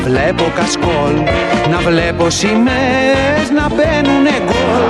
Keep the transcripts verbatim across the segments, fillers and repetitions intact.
Βλέπω κασκόλ, να βλέπω σημαίες να μπαίνουνε γκολ.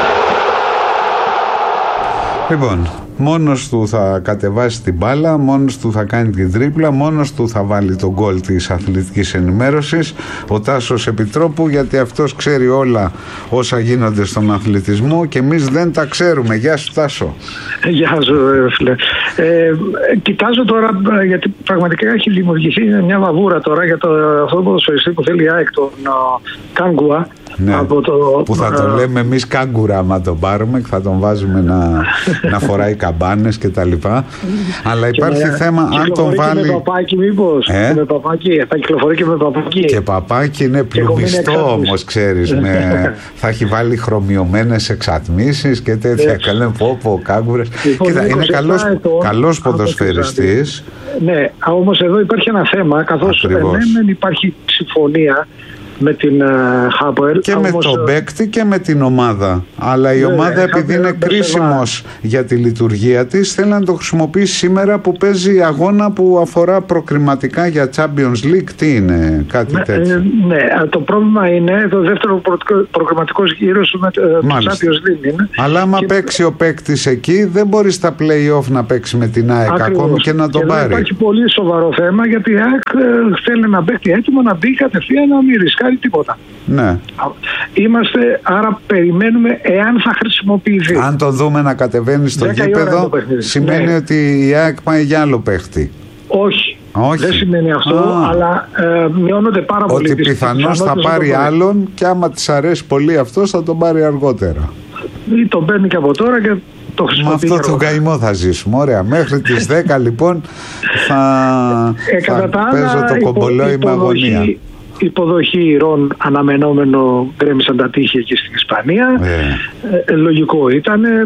Λοιπόν, μόνος του θα κατεβάσει την μπάλα, μόνος του θα κάνει την τρίπλα, μόνος του θα βάλει τον γκολ της αθλητικής ενημέρωσης, ο Τάσος Επιτρόπου, γιατί αυτός ξέρει όλα όσα γίνονται στον αθλητισμό και εμείς δεν τα ξέρουμε. Γεια σου, Τάσο. Γεια σου, φίλε. Ε, κοιτάζω τώρα, γιατί πραγματικά έχει δημιουργηθεί μια βαβούρα τώρα για το, αυτό το ποδοσφαιριστή που θέλει η ΑΕΚ, τον Κάγκουα. Ναι, από το, που θα τον λέμε εμείς Κάγκουρα άμα τον πάρουμε και θα τον βάζουμε να, να φοράει καμπάνες και τα λοιπά. Αλλά υπάρχει με, θέμα αν τον βάλει... με παπάκι μήπως, ε? με παπάκι, θα κυκλοφορεί και με παπάκι. Και παπάκι είναι πλουμιστό όμως, ξέρεις, με, θα έχει βάλει χρωμιωμένες εξατμίσεις και τέτοια. Καλέ πω πω Κάγκουρες. Κοίτα, είναι καλός, καλός ποδοσφαιριστής. Ναι, όμως εδώ υπάρχει ένα θέμα, καθώς δεν υπάρχει συμφωνία με την Χάποελ uh, και με όμως, τον παίκτη και με την ομάδα, αλλά η ναι, ομάδα επειδή είναι κρίσιμος για τη λειτουργία της θέλει να το χρησιμοποιήσει σήμερα που παίζει αγώνα που αφορά προκριματικά για Champions League. Τι είναι, κάτι ναι, τέτοιο? Ε, ναι, το πρόβλημα είναι το δεύτερο προ, προκριματικός γύρος με το Champions League είναι. Αλλά άμα και... παίξει ο παίκτης εκεί δεν μπορεί στα play-off να παίξει με την ΑΕΚ ακόμη και να τον και πάρει. Υπάρχει πολύ σοβαρό θέμα γιατί η ΑΕΚ θέλει να παίξει έτοιμο να μπει κατευθείαν να μην ρισκάρει τίποτα. Ναι. Είμαστε, άρα περιμένουμε εάν θα χρησιμοποιηθεί. Αν το δούμε να κατεβαίνει στο γήπεδο, σημαίνει ναι. ότι η ΑΕΚ πάει για άλλο παίχτη. Όχι. Όχι. Δεν σημαίνει αυτό, Α. αλλά ε, μειώνονται πάρα πολύ. Ότι πιθανώς θα πάρει άλλον και άμα της αρέσει πολύ αυτός θα τον πάρει αργότερα. Ή τον παίρνει και από τώρα και το χρησιμοποιεί. Με αυτό τον καημό θα ζήσουμε. Ωραία. Μέχρι τις δέκα λοιπόν θα, ε, θα παίζω το κομπολόι με αγωνία. Η υποδοχή Ιρών αναμενόμενο γκρέμισαν τα τείχη εκεί στην Ισπανία. Yeah. Ε, λογικό ήταν. Ε,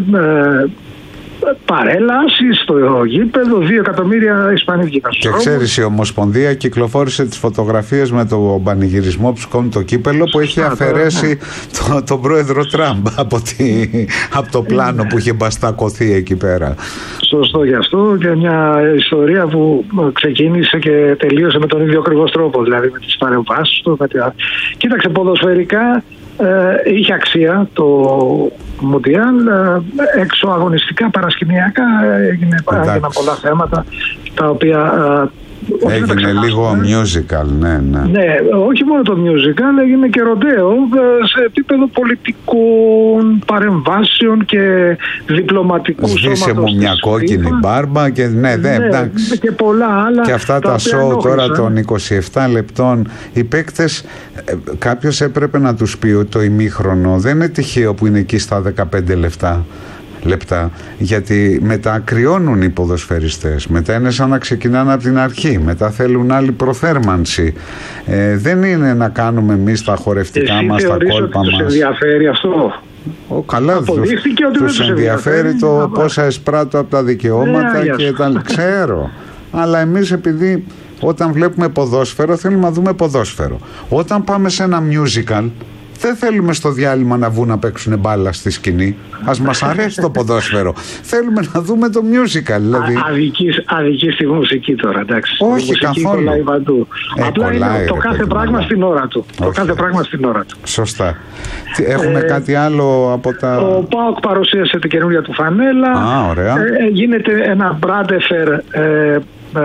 παρέλαση στο γήπεδο, δύο εκατομμύρια Ισπανοί βγήκαν. Και ξέρεις, η Ομοσπονδία κυκλοφόρησε τις φωτογραφίες με τον πανηγυρισμό που σηκώνει το κύπελο που έχει αφαιρέσει τον το πρόεδρο Τραμπ από, τη, από το πλάνο που είχε μπαστακωθεί εκεί πέρα. Σωστό γι' αυτό, και μια ιστορία που ξεκίνησε και τελείωσε με τον ίδιο ακριβώς τρόπο, δηλαδή με τις παρεμβάσεις του. Με τη... Κοίταξε, ποδοσφαιρικά ε, είχε αξία το Μουντιάλ, ε, έξω αγωνιστικά, παρασκηνιακά έγινε, έγιναν πολλά θέματα τα οποία ε, έγινε λίγο musical, ναι, ναι. Ναι, όχι μόνο το musical, έγινε και ροντέο σε επίπεδο πολιτικών παρεμβάσεων και διπλωματικού σώματος. Σβήσε μου μια κόκκινη μπάρμπα και ναι, ναι, ναι, εντάξει. Και πολλά άλλα. Και αυτά τα σοου τώρα των είκοσι επτά λεπτών, οι παίκτες, κάποιος έπρεπε να τους πει ότι το ημίχρονο δεν είναι τυχαίο που είναι εκεί στα δεκαπέντε λεπτά. λεπτά, γιατί μετά κρυώνουν οι ποδοσφαιριστές, μετά είναι σαν να ξεκινάνε από την αρχή, μετά θέλουν άλλη προθέρμανση. Ε, δεν είναι να κάνουμε εμείς τα χορευτικά Εσύ μας, τα κόλπα μας. Τους ενδιαφέρει αυτό? Ο, καλά, αποδείχθηκε ότι τους ενδιαφέρει το πόσα εσπράττω από τα δικαιώματα ε, και τα ξέρω. Αλλά εμείς επειδή όταν βλέπουμε ποδόσφαιρο θέλουμε να δούμε ποδόσφαιρο. Όταν πάμε σε ένα musical δεν θέλουμε στο διάλειμμα να βγουν να παίξουν μπάλα στη σκηνή. Ας μας αρέσει το ποδόσφαιρο. Θέλουμε να δούμε το musical. Δηλαδή. Αδικής, αδικής στη μουσική τώρα, εντάξει. Όχι, η καθόλου. Κολλάει παντού. Ε, Απλά κολλάει, είναι το ρε, κάθε παιδί, πράγμα ναι. στην ώρα του. Όχι. Το κάθε πράγμα στην ώρα του. Σωστά. Έχουμε ε, κάτι άλλο από τα... Ο ΠΑΟΚ παρουσίασε την καινούργια του φανέλα. Α, ωραία. Ε, γίνεται ένα μπράντεφερ ε,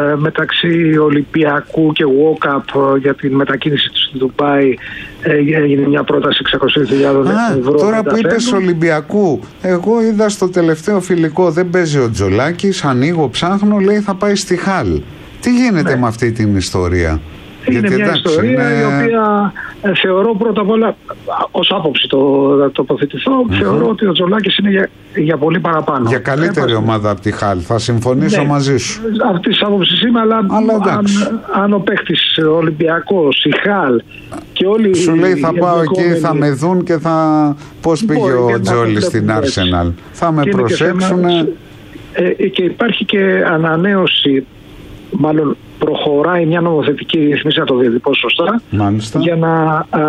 μεταξύ Ολυμπιακού και Walkup για την μετακίνηση του στη Ντουμπάι. Έγινε μια πρόταση εξακόσιες χιλιάδες ευρώ. Τώρα που είπες Ολυμπιακού, εγώ είδα στο τελευταίο φιλικό δεν παίζει ο Τζολάκης, ανοίγω, ψάχνω, λέει θα πάει στη Χάλ. Τι γίνεται ναι. με αυτή την ιστορία? Είναι Γιατί, μια εντάξει, ιστορία είναι... η οποία ε, θεωρώ πρώτα απ' όλα, ως άποψη το τοποθετηθώ, mm-hmm. θεωρώ ότι ο Τζολάκης είναι για, για πολύ παραπάνω. Για καλύτερη ε, ομάδα από τη Χάλ, θα συμφωνήσω ναι, μαζί σου. Αυτή τη άποψη είμαι, αλλά, αλλά αν, αν ο παίχτης Ολυμπιακός, η Χάλ και όλοι... Σου λέει θα πάω εκεί, θα με δουν και θα... Πώς πήγε ο Τζόλης στην Arsenal. Θα με προσέξουν. Και, ε, και υπάρχει και ανανέωση, μάλλον προχωράει μια νομοθετική ρυθμίση, να το διατυπώ σωστά, μάλιστα, για να α,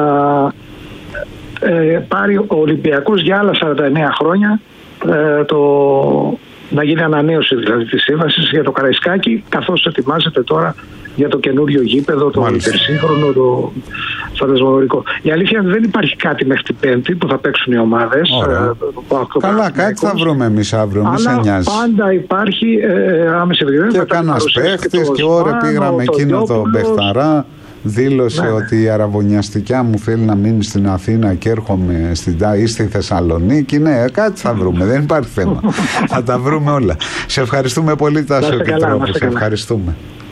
ε, πάρει ο Ολυμπιακός για άλλα σαράντα εννέα χρόνια ε, το, να γίνει ανανέωση δηλαδή της σύμβασης για το Καραϊσκάκι, καθώς ετοιμάζεται τώρα για το καινούριο γήπεδο, το υπερσύγχρονο, το φαντασμαγορικό. Η αλήθεια είναι ότι δεν υπάρχει κάτι μέχρι την Πέμπτη που θα παίξουν οι ομάδες. Ε, Καλά, κάτι θα βρούμε εμείς αύριο, μη σε νοιάζει. Πάντα υπάρχει ε, άμεση επικοινωνία. Και κανένας παίχτης και ώρα πήγαμε εκείνο το Μπεχταρά. Δήλωσε ναι, ότι η αραβωνιαστικιά μου θέλει να μείνει στην Αθήνα και έρχομαι στην ΤΑ ή στη Θεσσαλονίκη. Ναι, κάτι θα βρούμε, δεν υπάρχει θέμα. Θα τα βρούμε όλα. Σε ευχαριστούμε πολύ, Τάσο Επιτρόπου. Σε ευχαριστούμε.